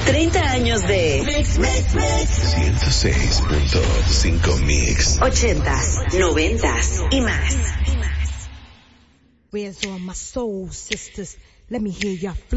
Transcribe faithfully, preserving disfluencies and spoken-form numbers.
treinta años de Mix, Mix, Mix. ciento seis punto cinco Mix. ochentas, noventas y más. Where's all my soul sisters? Let me hear your flow.